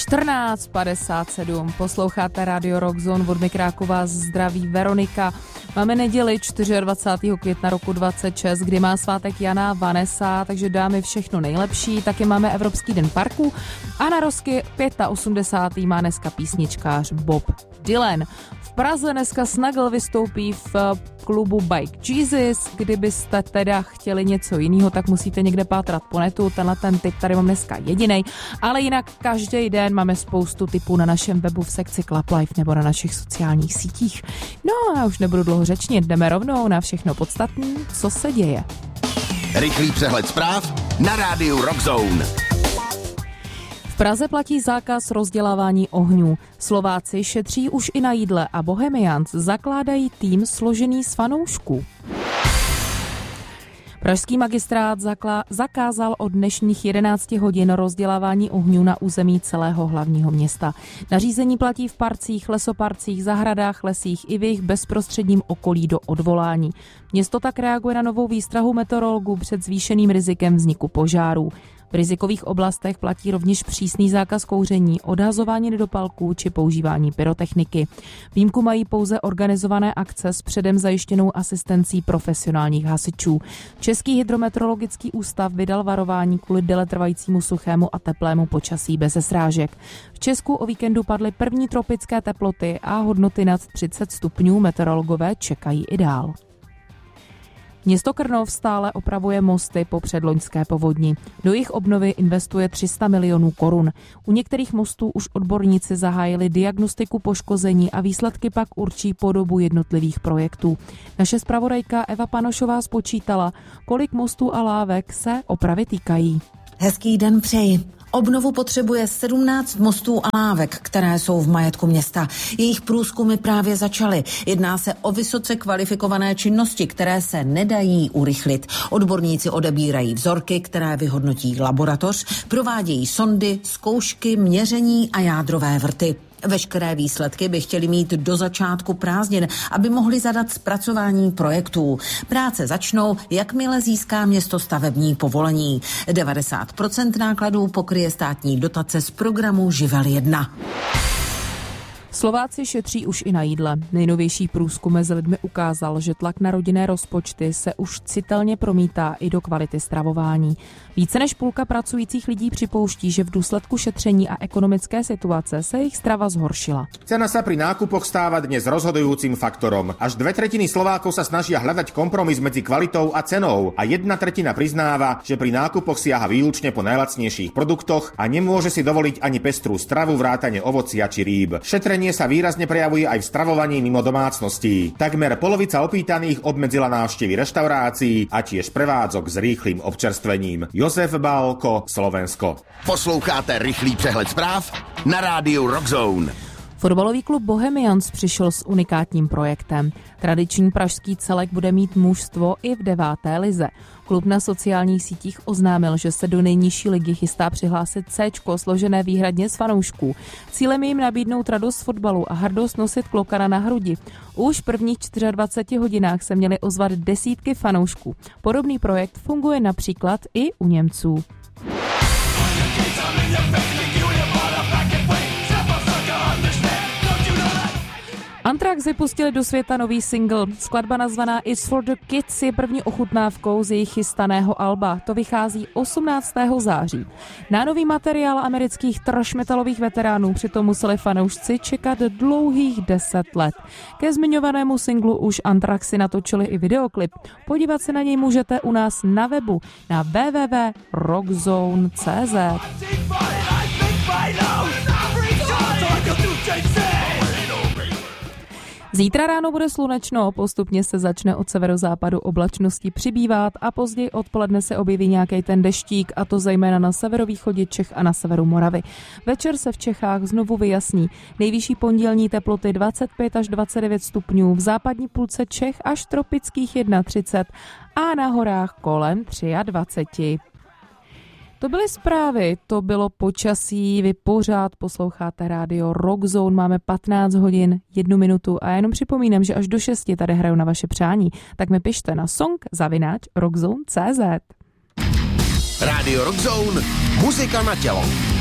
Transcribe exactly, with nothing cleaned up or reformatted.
čtrnáct padesát sedm. Posloucháte Radio Rock Zone, od mikrofonu vás zdraví Veronika. Máme neděli dvacátého čtvrtého května roku dvacet šest, kdy má svátek Jana Vanessa, takže dáme všechno nejlepší. Taky máme Evropský den parku a na rozky osmdesátého pátého má dneska písničkář Bob Dylan. V Praze dneska Snuggle vystoupí v klubu Bike Jesus. Kdybyste teda chtěli něco jiného, tak musíte někde pátrat po netu. Tenhle ten tip tady mám dneska jedinej, ale jinak každý den máme spoustu tipů na našem webu v sekci Club Life nebo na našich sociálních sítích. No a už nebudu dlouho řečnit, jdeme rovnou na všechno podstatné, co se děje. Rychlý přehled zpráv na rádiu Rock Zone. V Praze platí zákaz rozdělávání ohňů. Slováci šetří už i na jídle a Bohemians zakládají tým složený z fanoušků. Pražský magistrát zakla- zakázal od dnešních jedenácti hodin rozdělávání ohňů na území celého hlavního města. Nařízení platí v parcích, lesoparcích, zahradách, lesích i v jejich bezprostředním okolí do odvolání. Město tak reaguje na novou výstrahu meteorologů před zvýšeným rizikem vzniku požárů. V rizikových oblastech platí rovněž přísný zákaz kouření, odhazování nedopalků či používání pyrotechniky. Výjimku mají pouze organizované akce s předem zajištěnou asistencí profesionálních hasičů. Český hydrometeorologický ústav vydal varování kvůli déletrvajícímu suchému a teplému počasí beze srážek. V Česku o víkendu padly první tropické teploty a hodnoty nad třicet stupňů meteorologové čekají i dál. Město Krnov stále opravuje mosty po předloňské povodni. Do jejich obnovy investuje tři sta milionů korun. U některých mostů už odborníci zahájili diagnostiku poškození a výsledky pak určí podobu jednotlivých projektů. Naše zpravodajka Eva Panošová spočítala, kolik mostů a lávek se opravy týkají. Hezký den přeji. Obnovu potřebuje sedmnáct mostů a lávek, které jsou v majetku města. Jejich průzkumy právě začaly. Jedná se o vysoce kvalifikované činnosti, které se nedají urychlit. Odborníci odebírají vzorky, které vyhodnotí laboratoř, provádějí sondy, zkoušky, měření a jádrové vrty. Veškeré výsledky by chtěli mít do začátku prázdnin, aby mohli zadat zpracování projektů. Práce začnou, jakmile získá město stavební povolení. devadesát procent nákladů pokryje státní dotace z programu Živel jedna. Slováci šetří už i na jídle. Nejnovější průzkum mezi lidmi ukázal, že tlak na rodinné rozpočty se už citelně promítá i do kvality stravování. Více než půlka pracujících lidí připouští, že v důsledku šetření a ekonomické situace se jejich strava zhoršila. Cena sa pri nákupoch stáva dnes rozhodujúcim faktorom. Až dve tretiny Slovákov sa snažia hľadať kompromis medzi kvalitou a cenou a jedna tretina priznáva, že pri nákupoch siaha výlučne po najlacnejších produktoch a nemôže si dovoliť ani pestrú stravu vrátane ovocia či rýb. Šetrenie sa výrazne prejavuje aj v stravovaní mimo domácností. Takmer polovica opýtaných obmedzila návštevy reštaurácií a tiež prevádzok s rýchlým občerstvením. Josef Bálko, Slovensko. Posloucháte rychlý přehled zpráv na rádiu Rock Zone. Fotbalový klub Bohemians přišel s unikátním projektem. Tradiční pražský celek bude mít mužstvo i v deváté lize. Klub na sociálních sítích oznámil, že se do nejnižší ligy chystá přihlásit Cčko, složené výhradně z fanoušků. Cílem je jim nabídnout radost fotbalu a hrdost nosit klokana na hrudi. Už v prvních dvaceti čtyřech hodinách se měly ozvat desítky fanoušků. Podobný projekt funguje například i u Němců. Anthrax vypustili do světa nový single. Skladba nazvaná It's for the Kids je první ochutnávkou z jejich chystaného alba. To vychází osmnáctého září. Na nový materiál amerických thrash metalových veteránů přitom museli fanoušci čekat dlouhých deset let. Ke zmiňovanému singlu už Anthraxi natočili i videoklip. Podívat se na něj můžete u nás na webu na w w w tečka rockzone tečka c z. Zítra ráno bude slunečno, postupně se začne od severozápadu oblačnosti přibývat a později odpoledne se objeví nějaký ten deštík, a to zejména na severovýchodě Čech a na severu Moravy. Večer se v Čechách znovu vyjasní. Nejvyšší pondělní teploty dvacet pět až dvacet devět stupňů, v západní půlce Čech až tropických třicet jedna a na horách kolem dvacet tři. To byly zprávy, to bylo počasí, vy pořád posloucháte rádio Rock Zone, máme patnáct hodin, jednu minutu a jenom připomínám, že až do šesti tady hraju na vaše přání, tak mi pište na song zavináč rockzone tečka cé zet. Rádio Rock Zone, muzika na tělo.